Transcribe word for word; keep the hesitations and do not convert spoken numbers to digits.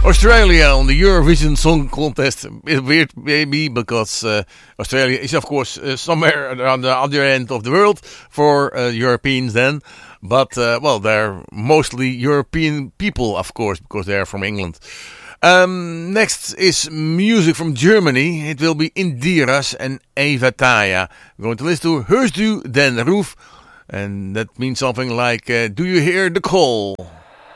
Australia on the Eurovision Song Contest. It's weird maybe because uh, Australia is of course uh, somewhere on the other end of the world for uh, Europeans then. But uh, well, they're mostly European people of course because they're from England. Um, next is music from Germany. It will be Indiras and Eva Taya. We're going to listen to Hörst du den Ruf? And that means something like uh, Do you hear the call?